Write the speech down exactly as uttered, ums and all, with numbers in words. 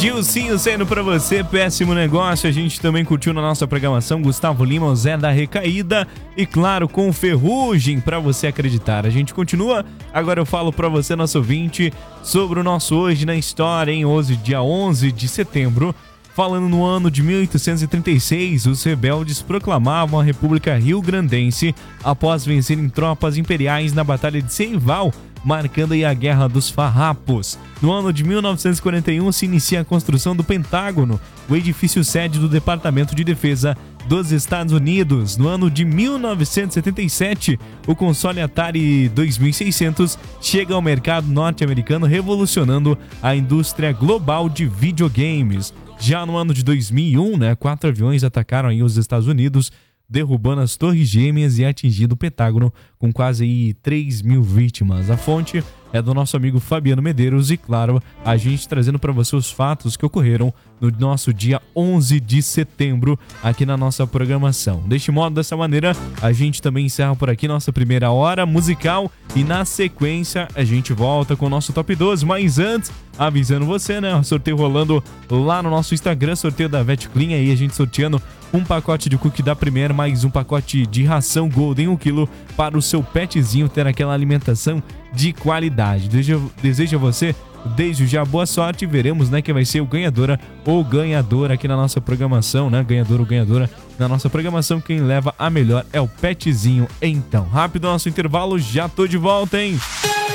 Dilcinho saindo pra você, péssimo negócio. A gente também curtiu na nossa programação Gustavo Lima, o Zé da Recaída e claro, com Ferrugem pra você acreditar. A gente continua, agora eu falo pra você, nosso ouvinte, sobre o nosso Hoje na História, em hoje, dia onze de setembro. Falando no ano de mil oitocentos e trinta e seis, os rebeldes proclamavam a República Rio-Grandense após vencerem tropas imperiais na Batalha de Seival, marcando aí a Guerra dos Farrapos. No ano de mil novecentos e quarenta e um se inicia a construção do Pentágono, o edifício sede do Departamento de Defesa dos Estados Unidos. No ano de mil novecentos e setenta e sete, o console Atari dois mil e seiscentos chega ao mercado norte-americano, revolucionando a indústria global de videogames. Já no ano de dois mil e um, né, quatro aviões atacaram aí os Estados Unidos, derrubando as Torres Gêmeas e atingindo o Pentágono com quase aí três mil vítimas. A fonte é do nosso amigo Fabiano Medeiros e, claro, a gente trazendo para você os fatos que ocorreram no nosso dia onze de setembro aqui na nossa programação. Deste modo, dessa maneira, a gente também encerra por aqui nossa primeira hora musical e na sequência a gente volta com o nosso Top doze, mas antes, avisando você, né, sorteio rolando lá no nosso Instagram, sorteio da Vet Clean, aí a gente sorteando um pacote de cookie da Premier, mais um pacote de ração Golden, um quilo, para o seu petzinho ter aquela alimentação de qualidade. Desejo, desejo a você, desde já, boa sorte e veremos, né, quem vai ser o ganhadora ou ganhadora aqui na nossa programação, né, ganhador ou ganhadora na nossa programação. Quem leva a melhor é o petzinho. Então, rápido nosso intervalo, já tô de volta, hein?